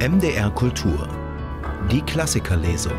MDR Kultur. Die Klassikerlesung.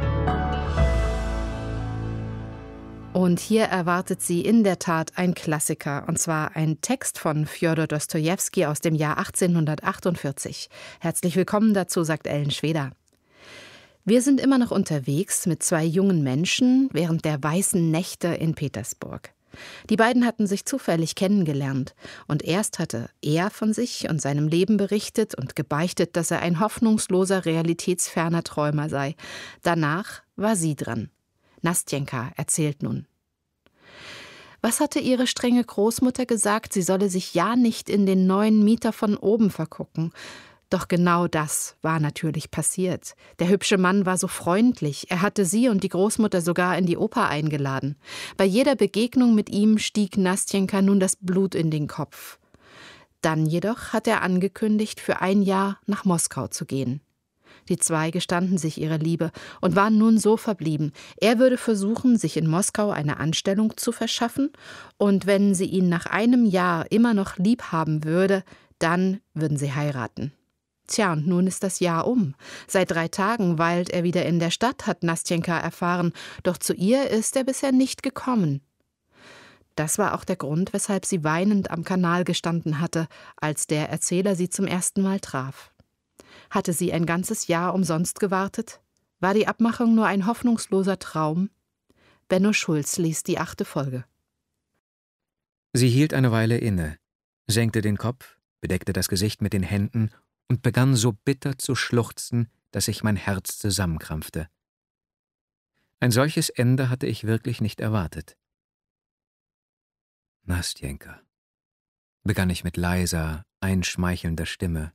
Und hier erwartet Sie in der Tat ein Klassiker, und zwar ein Text von Fjodor Dostojewski aus dem Jahr 1848. Herzlich willkommen dazu, sagt Ellen Schweder. Wir sind immer noch unterwegs mit zwei jungen Menschen während der weißen Nächte in Petersburg. Die beiden hatten sich zufällig kennengelernt, und erst hatte er von sich und seinem Leben berichtet und gebeichtet, dass er ein hoffnungsloser, realitätsferner Träumer sei. Danach war sie dran. Nastjenka erzählt nun. Was hatte ihre strenge Großmutter gesagt? Sie solle sich ja nicht in den neuen Mieter von oben vergucken. Doch genau das war natürlich passiert. Der hübsche Mann war so freundlich. Er hatte sie und die Großmutter sogar in die Oper eingeladen. Bei jeder Begegnung mit ihm stieg Nastjenka nun das Blut in den Kopf. Dann jedoch hat er angekündigt, für ein Jahr nach Moskau zu gehen. Die zwei gestanden sich ihre Liebe und waren nun so verblieben. Er würde versuchen, sich in Moskau eine Anstellung zu verschaffen, und wenn sie ihn nach einem Jahr immer noch lieb haben würde, dann würden sie heiraten. Tja, und nun ist das Jahr um. Seit 3 Tagen weilt er wieder in der Stadt, hat Nastjenka erfahren, doch zu ihr ist er bisher nicht gekommen. Das war auch der Grund, weshalb sie weinend am Kanal gestanden hatte, als der Erzähler sie zum ersten Mal traf. Hatte sie ein ganzes Jahr umsonst gewartet? War die Abmachung nur ein hoffnungsloser Traum? Benno Schulz liest die 8. Folge. Sie hielt eine Weile inne, senkte den Kopf, bedeckte das Gesicht mit den Händen und begann so bitter zu schluchzen, dass sich mein Herz zusammenkrampfte. Ein solches Ende hatte ich wirklich nicht erwartet. »Nastjenka«, begann ich mit leiser, einschmeichelnder Stimme.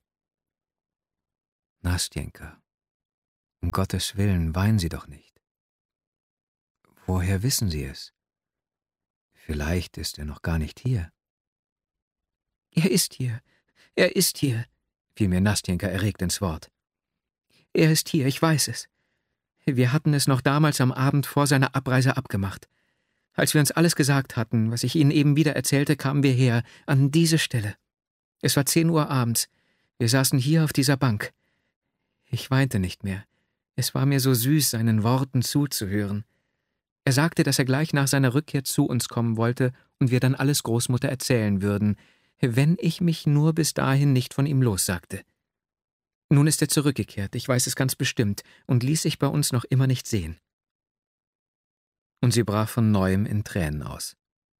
»Nastjenka, um Gottes Willen, weinen Sie doch nicht. Woher wissen Sie es? Vielleicht ist er noch gar nicht hier.« »Er ist hier«, fiel mir Nastjenka erregt ins Wort. »Er ist hier, ich weiß es. Wir hatten es noch damals am Abend vor seiner Abreise abgemacht. Als wir uns alles gesagt hatten, was ich Ihnen eben wieder erzählte, kamen wir her, an diese Stelle. Es war 10 Uhr abends. Wir saßen hier auf dieser Bank. Ich weinte nicht mehr. Es war mir so süß, seinen Worten zuzuhören. Er sagte, dass er gleich nach seiner Rückkehr zu uns kommen wollte und wir dann alles Großmutter erzählen würden, wenn ich mich nur bis dahin nicht von ihm lossagte. Nun ist er zurückgekehrt, ich weiß es ganz bestimmt, und ließ sich bei uns noch immer nicht sehen.« Und sie brach von neuem in Tränen aus.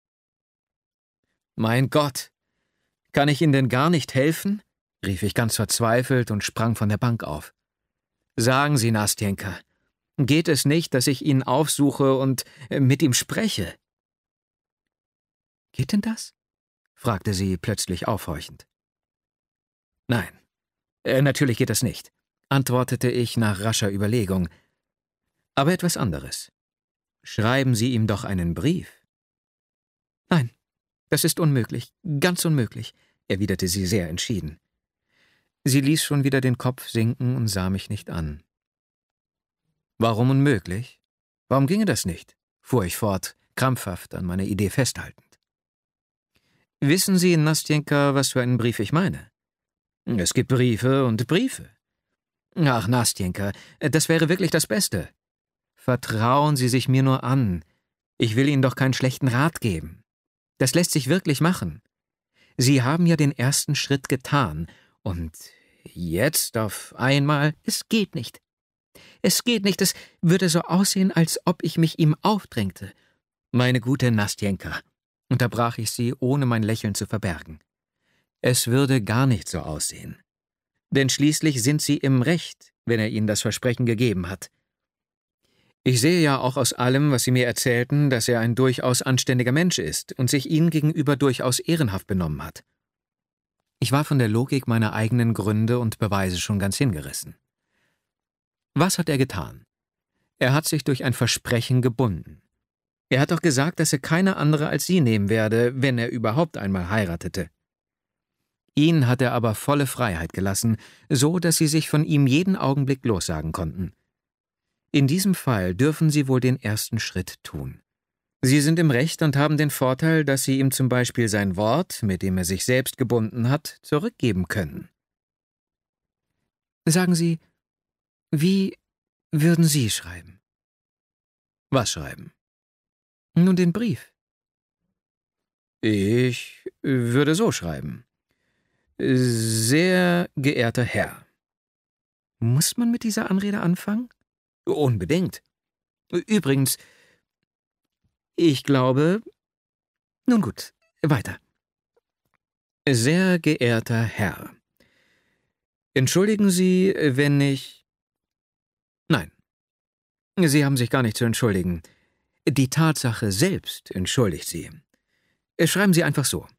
»Mein Gott! Kann ich Ihnen denn gar nicht helfen?« rief ich ganz verzweifelt und sprang von der Bank auf. »Sagen Sie, Nastjenka, geht es nicht, dass ich ihn aufsuche und mit ihm spreche?« »Geht denn das?« fragte sie plötzlich aufhorchend. »Nein, natürlich geht das nicht«, antwortete ich nach rascher Überlegung. »Aber etwas anderes. Schreiben Sie ihm doch einen Brief.« »Nein, das ist unmöglich, ganz unmöglich«, erwiderte sie sehr entschieden. Sie ließ schon wieder den Kopf sinken und sah mich nicht an. »Warum unmöglich? Warum ginge das nicht?«, fuhr ich fort, krampfhaft an meiner Idee festhaltend. »Wissen Sie, Nastjenka, was für einen Brief ich meine? Es gibt Briefe und Briefe. Ach, Nastjenka, das wäre wirklich das Beste. Vertrauen Sie sich mir nur an. Ich will Ihnen doch keinen schlechten Rat geben. Das lässt sich wirklich machen. Sie haben ja den ersten Schritt getan, und jetzt auf einmal, es geht nicht. Es geht nicht, es würde so aussehen, als ob ich mich ihm aufdrängte. Meine gute Nastjenka«, unterbrach ich sie, ohne mein Lächeln zu verbergen. »Es würde gar nicht so aussehen. Denn schließlich sind Sie im Recht, wenn er Ihnen das Versprechen gegeben hat. Ich sehe ja auch aus allem, was Sie mir erzählten, dass er ein durchaus anständiger Mensch ist und sich Ihnen gegenüber durchaus ehrenhaft benommen hat.« Ich war von der Logik meiner eigenen Gründe und Beweise schon ganz hingerissen. Was hat er getan? Er hat sich durch ein Versprechen gebunden. Er hat doch gesagt, dass er keine andere als sie nehmen werde, wenn er überhaupt einmal heiratete. Ihn hat er aber volle Freiheit gelassen, so dass sie sich von ihm jeden Augenblick lossagen konnten. In diesem Fall dürfen Sie wohl den ersten Schritt tun. Sie sind im Recht und haben den Vorteil, dass Sie ihm zum Beispiel sein Wort, mit dem er sich selbst gebunden hat, zurückgeben können. Sagen Sie, wie würden Sie schreiben?« »Was schreiben?« »Nun, den Brief.« »Ich würde so schreiben. Sehr geehrter Herr.« »Muss man mit dieser Anrede anfangen?« »Unbedingt. Übrigens, ich glaube. Nun gut, weiter. Sehr geehrter Herr. Entschuldigen Sie, wenn ich. Nein, Sie haben sich gar nicht zu entschuldigen. Die Tatsache selbst entschuldigt Sie. Schreiben Sie einfach so.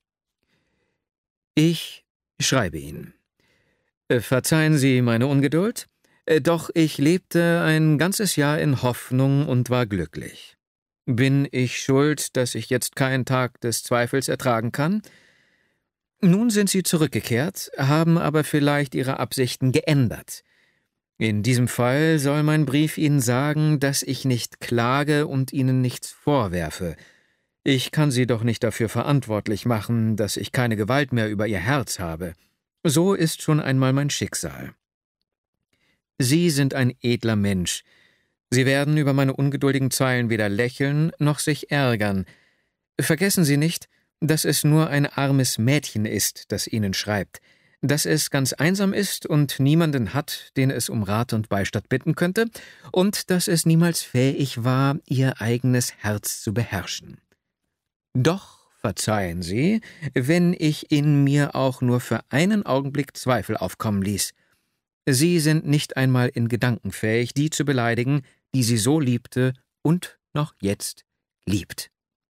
Ich schreibe Ihnen. Verzeihen Sie meine Ungeduld, doch ich lebte ein ganzes Jahr in Hoffnung und war glücklich. Bin ich schuld, dass ich jetzt keinen Tag des Zweifels ertragen kann? Nun sind Sie zurückgekehrt, haben aber vielleicht Ihre Absichten geändert. In diesem Fall soll mein Brief Ihnen sagen, dass ich nicht klage und Ihnen nichts vorwerfe. Ich kann Sie doch nicht dafür verantwortlich machen, dass ich keine Gewalt mehr über Ihr Herz habe. So ist schon einmal mein Schicksal. Sie sind ein edler Mensch. Sie werden über meine ungeduldigen Zeilen weder lächeln noch sich ärgern. Vergessen Sie nicht, dass es nur ein armes Mädchen ist, das Ihnen schreibt, dass es ganz einsam ist und niemanden hat, den es um Rat und Beistand bitten könnte, und dass es niemals fähig war, ihr eigenes Herz zu beherrschen. Doch verzeihen Sie, wenn ich in mir auch nur für einen Augenblick Zweifel aufkommen ließ. Sie sind nicht einmal in Gedanken fähig, die zu beleidigen, die sie so liebte und noch jetzt liebt.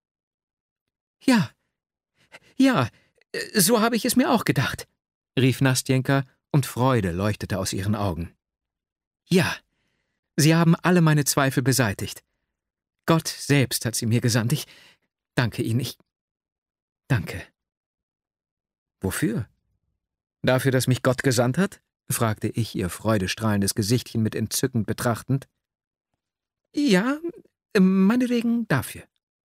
Ja, so habe ich es mir auch gedacht«, rief Nastjenka, und Freude leuchtete aus ihren Augen. »Ja, Sie haben alle meine Zweifel beseitigt. Gott selbst hat sie mir gesandt. Ich danke Ihnen, ich danke.« »Wofür? Dafür, dass mich Gott gesandt hat?« fragte ich ihr freudestrahlendes Gesichtchen mit Entzücken betrachtend. »Ja, meinetwegen dafür.«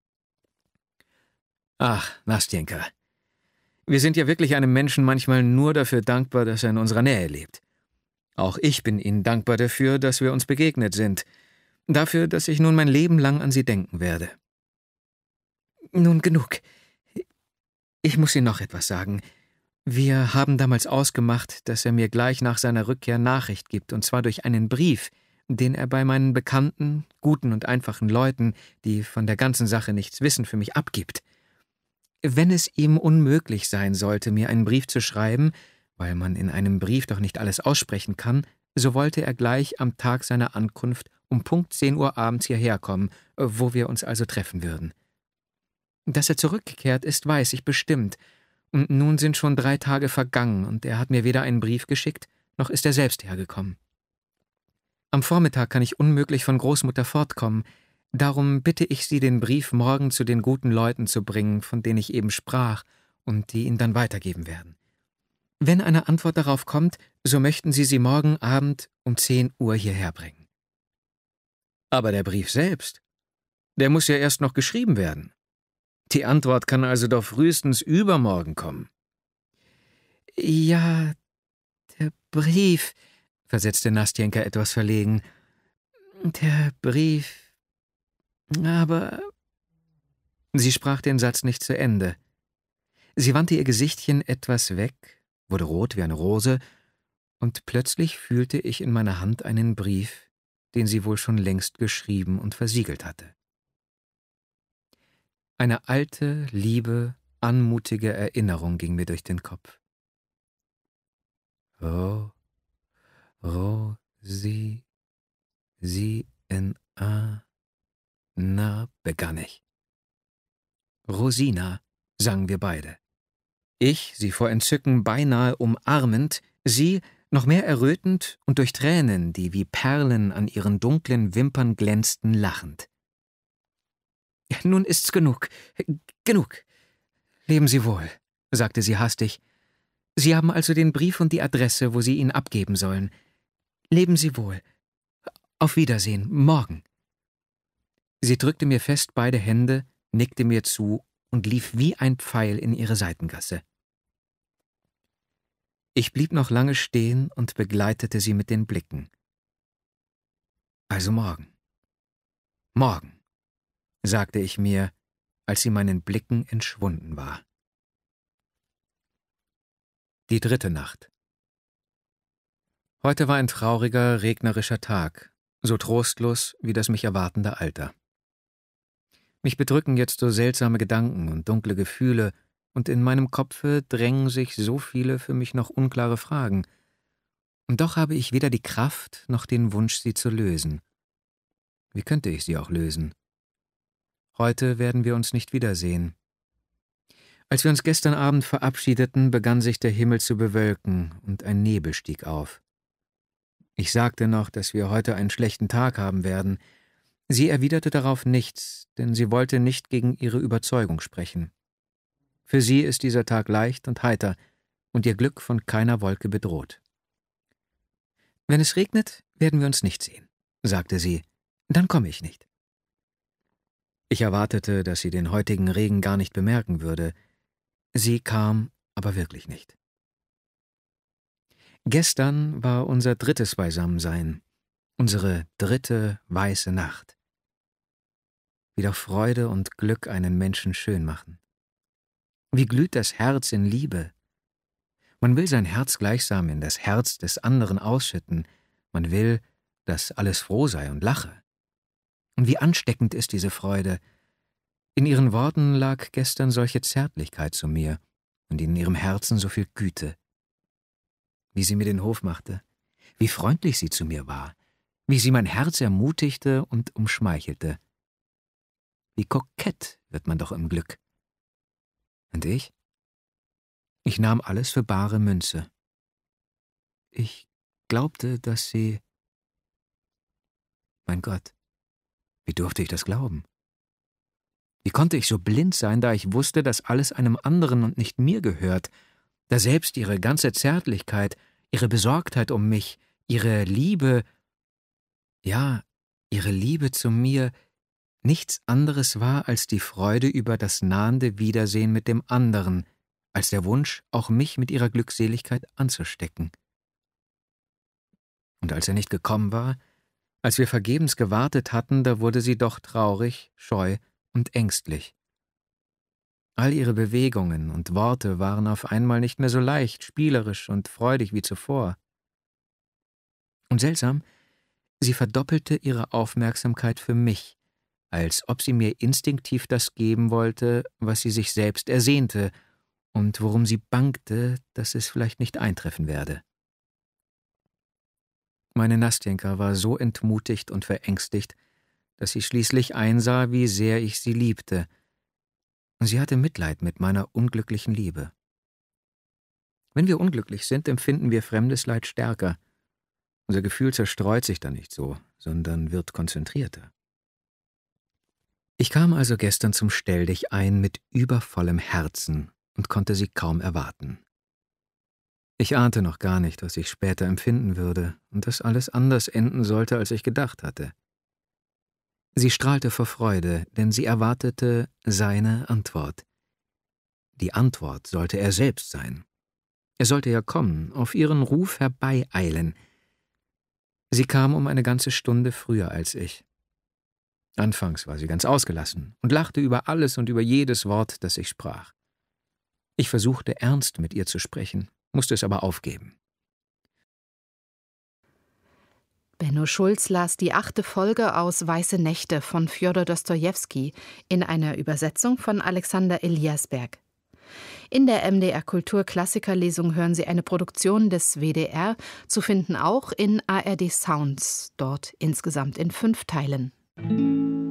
»Ach, Nastjenka, wir sind ja wirklich einem Menschen manchmal nur dafür dankbar, dass er in unserer Nähe lebt. Auch ich bin Ihnen dankbar dafür, dass wir uns begegnet sind, dafür, dass ich nun mein Leben lang an Sie denken werde.« »Nun genug. Ich muss Ihnen noch etwas sagen. Wir haben damals ausgemacht, dass er mir gleich nach seiner Rückkehr Nachricht gibt, und zwar durch einen Brief, den er bei meinen Bekannten, guten und einfachen Leuten, die von der ganzen Sache nichts wissen, für mich abgibt. Wenn es ihm unmöglich sein sollte, mir einen Brief zu schreiben, weil man in einem Brief doch nicht alles aussprechen kann, so wollte er gleich am Tag seiner Ankunft um Punkt 10 Uhr abends hierher kommen, wo wir uns also treffen würden. Dass er zurückgekehrt ist, weiß ich bestimmt, und nun sind schon 3 Tage vergangen, und er hat mir weder einen Brief geschickt, noch ist er selbst hergekommen. Am Vormittag kann ich unmöglich von Großmutter fortkommen, darum bitte ich Sie, den Brief morgen zu den guten Leuten zu bringen, von denen ich eben sprach, und die ihn dann weitergeben werden. Wenn eine Antwort darauf kommt, so möchten Sie sie morgen Abend um 10 Uhr hierher bringen.« »Aber der Brief selbst, der muss ja erst noch geschrieben werden. Die Antwort kann also doch frühestens übermorgen kommen.« »Ja, der Brief«, versetzte Nastjenka etwas verlegen. »Der Brief. Aber.« Sie sprach den Satz nicht zu Ende. Sie wandte ihr Gesichtchen etwas weg, wurde rot wie eine Rose, und plötzlich fühlte ich in meiner Hand einen Brief, den sie wohl schon längst geschrieben und versiegelt hatte. Eine alte, liebe, anmutige Erinnerung ging mir durch den Kopf. Sie N-A, na, begann ich. Rosina, sangen wir beide. Ich, sie vor Entzücken beinahe umarmend, sie, noch mehr errötend und durch Tränen, die wie Perlen an ihren dunklen Wimpern glänzten, lachend. »Nun ist's genug. Genug. Leben Sie wohl«, sagte sie hastig. »Sie haben also den Brief und die Adresse, wo Sie ihn abgeben sollen. Leben Sie wohl. Auf Wiedersehen, morgen.« Sie drückte mir fest beide Hände, nickte mir zu und lief wie ein Pfeil in ihre Seitengasse. Ich blieb noch lange stehen und begleitete sie mit den Blicken. »Also morgen. Morgen«, sagte ich mir, als sie meinen Blicken entschwunden war. Die 3. Nacht. Heute war ein trauriger, regnerischer Tag, so trostlos wie das mich erwartende Alter. Mich bedrücken jetzt so seltsame Gedanken und dunkle Gefühle, und in meinem Kopfe drängen sich so viele für mich noch unklare Fragen. Und doch habe ich weder die Kraft noch den Wunsch, sie zu lösen. Wie könnte ich sie auch lösen? Heute werden wir uns nicht wiedersehen. Als wir uns gestern Abend verabschiedeten, begann sich der Himmel zu bewölken und ein Nebel stieg auf. Ich sagte noch, dass wir heute einen schlechten Tag haben werden. Sie erwiderte darauf nichts, denn sie wollte nicht gegen ihre Überzeugung sprechen. Für sie ist dieser Tag leicht und heiter und ihr Glück von keiner Wolke bedroht. »Wenn es regnet, werden wir uns nicht sehen«, sagte sie. »Dann komme ich nicht.« Ich erwartete, dass sie den heutigen Regen gar nicht bemerken würde. Sie kam aber wirklich nicht. Gestern war unser 3. Beisammensein, unsere 3. weiße Nacht. Wie doch Freude und Glück einen Menschen schön machen. Wie glüht das Herz in Liebe. Man will sein Herz gleichsam in das Herz des anderen ausschütten. Man will, dass alles froh sei und lache. Und wie ansteckend ist diese Freude. In ihren Worten lag gestern solche Zärtlichkeit zu mir und in ihrem Herzen so viel Güte. Wie sie mir den Hof machte, wie freundlich sie zu mir war, wie sie mein Herz ermutigte und umschmeichelte. Wie kokett wird man doch im Glück. Und ich? Ich nahm alles für bare Münze. Ich glaubte, dass sie... Mein Gott, wie durfte ich das glauben? Wie konnte ich so blind sein, da ich wusste, dass alles einem anderen und nicht mir gehört, da selbst ihre ganze Zärtlichkeit, ihre Besorgtheit um mich, ihre Liebe, ja, ihre Liebe zu mir, nichts anderes war als die Freude über das nahende Wiedersehen mit dem anderen, als der Wunsch, auch mich mit ihrer Glückseligkeit anzustecken. Und als er nicht gekommen war, als wir vergebens gewartet hatten, da wurde sie doch traurig, scheu und ängstlich. All ihre Bewegungen und Worte waren auf einmal nicht mehr so leicht, spielerisch und freudig wie zuvor. Und seltsam, sie verdoppelte ihre Aufmerksamkeit für mich, als ob sie mir instinktiv das geben wollte, was sie sich selbst ersehnte und worum sie bangte, dass es vielleicht nicht eintreffen werde. Meine Nastjenka war so entmutigt und verängstigt, dass sie schließlich einsah, wie sehr ich sie liebte. Sie hatte Mitleid mit meiner unglücklichen Liebe. Wenn wir unglücklich sind, empfinden wir fremdes Leid stärker. Unser Gefühl zerstreut sich dann nicht so, sondern wird konzentrierter. Ich kam also gestern zum Stelldichein mit übervollem Herzen und konnte sie kaum erwarten. Ich ahnte noch gar nicht, was ich später empfinden würde und dass alles anders enden sollte, als ich gedacht hatte. Sie strahlte vor Freude, denn sie erwartete seine Antwort. Die Antwort sollte er selbst sein. Er sollte ja kommen, auf ihren Ruf herbeieilen. Sie kam um eine ganze Stunde früher als ich. Anfangs war sie ganz ausgelassen und lachte über alles und über jedes Wort, das ich sprach. Ich versuchte ernst mit ihr zu sprechen, musste es aber aufgeben. Benno Schulz las die 8. Folge aus Weiße Nächte von Fjodor Dostojewski in einer Übersetzung von Alexander Eliasberg. In der MDR Kultur Klassikerlesung hören Sie eine Produktion des WDR, zu finden auch in ARD Sounds, dort insgesamt in 5 Teilen.